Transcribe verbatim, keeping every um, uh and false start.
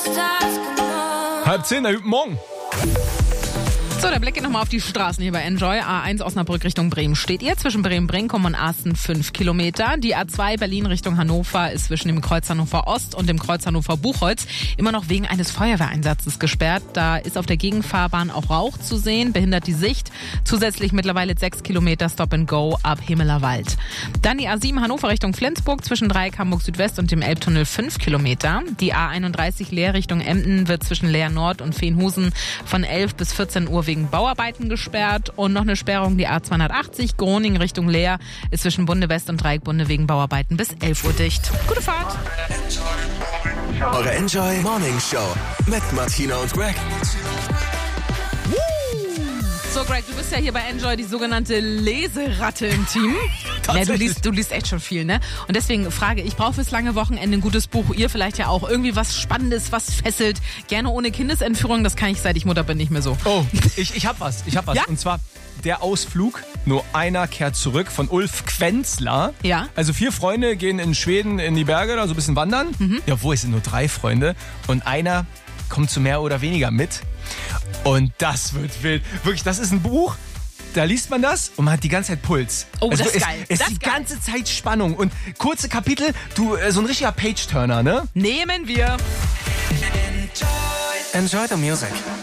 Halb zehn, na, morgen. So, der Blick geht nochmal auf die Straßen hier bei Enjoy. A eins Osnabrück Richtung Bremen steht ihr. Zwischen Bremen-Brinkum und Asten fünf Kilometer. Die A zwei Berlin Richtung Hannover ist zwischen dem Kreuz Hannover Ost und dem Kreuz Hannover Buchholz immer noch wegen eines Feuerwehreinsatzes gesperrt. Da ist auf der Gegenfahrbahn auch Rauch zu sehen, behindert die Sicht. Zusätzlich mittlerweile sechs Kilometer Stop and Go ab Himmelerwald. Dann die A sieben Hannover Richtung Flensburg zwischen Dreieck Hamburg Südwest und dem Elbtunnel fünf Kilometer. Die A einunddreißig Leer Richtung Emden wird zwischen Leer Nord und Veenhusen von elf bis vierzehn Uhr wegen Bauarbeiten gesperrt. Und noch eine Sperrung, die A zweihundertachtzig Groningen Richtung Leer ist zwischen Bunde West und Dreieck Bunde wegen Bauarbeiten bis elf Uhr dicht. Gute Fahrt! Eure Enjoy Morning Show mit Martina und Greg. So, Greg, du bist ja hier bei Enjoy die sogenannte Leseratte im Team. Ja, du, liest, du liest echt schon viel, ne? Und deswegen frage ich, brauche fürs lange Wochenende ein gutes Buch? Ihr vielleicht ja auch. Irgendwie was Spannendes, was fesselt. Gerne ohne Kindesentführung, das kann ich, seit ich Mutter bin, nicht mehr so. Oh, ich, ich hab was, ich hab was. Ja? Und zwar Der Ausflug, nur einer kehrt zurück, von Ulf Quenzler. Ja. Also vier Freunde gehen in Schweden in die Berge, da so ein bisschen wandern. Mhm. Ja, obwohl es sind nur drei Freunde. Und einer kommt zu mehr oder weniger mit. Und das wird wild. Wirklich, das ist ein Buch, da liest man das und man hat die ganze Zeit Puls. Oh, also das ist es, geil. Es das ist die geil. ganze Zeit Spannung. Und kurze Kapitel, du, so ein richtiger Page-Turner, ne? Nehmen wir. Enjoy the music.